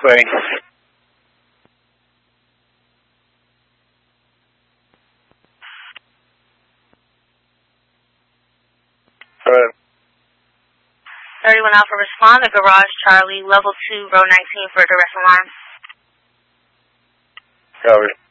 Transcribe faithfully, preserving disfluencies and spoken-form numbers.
way. Alright. thirty-one Alpha, respond to Garage Charlie, level two, row nineteen for a direct alarm. Copy.